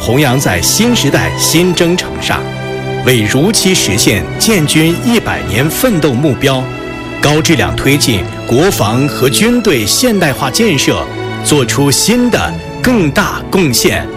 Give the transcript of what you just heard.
弘扬在新时代新征程上，为如期实现建军100年奋斗目标，高质量推进国防和军队现代化建设，做出新的更大贡献